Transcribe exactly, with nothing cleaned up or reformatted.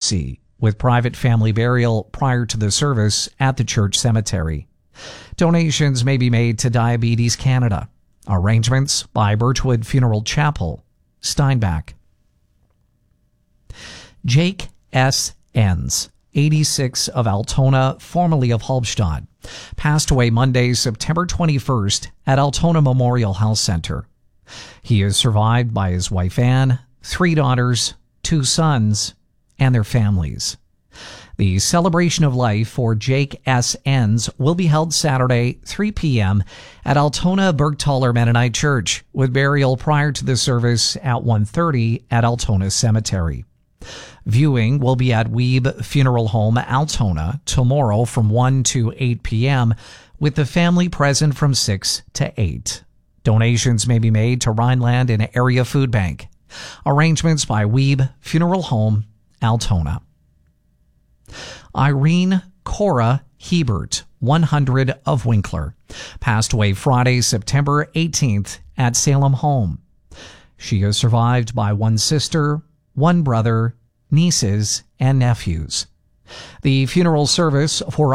C, with private family burial prior to the service at the church cemetery. Donations may be made to Diabetes Canada. Arrangements by Birchwood Funeral Chapel, Steinbach. Jake S. Enns, eighty-six, of Altona, formerly of Halbstadt, passed away Monday, September twenty-first at Altona Memorial Health Center. He is survived by his wife Anne, three daughters, two sons, and their families. The celebration of life for Jake S. Enns will be held Saturday, three p.m. at Altona Bergtaler Mennonite Church, with burial prior to the service at one thirty at Altona Cemetery. Viewing will be at Weeb Funeral Home, Altona, tomorrow from one to eight p.m., with the family present from six to eight. Donations may be made to Rhineland and Area Food Bank. Arrangements by Weeb Funeral Home, Altona. Irene Cora Hebert, one hundred, of Winkler, passed away Friday, September eighteenth at Salem Home. She is survived by one sister, one brother, nieces, and nephews. The funeral service for